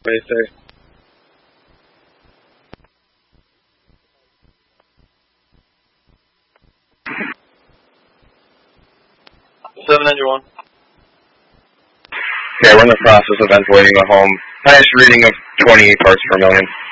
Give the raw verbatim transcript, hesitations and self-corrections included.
What do you say? seven ninety-one. Okay, we're in the process of ventilating the home. Highest reading of twenty parts per million.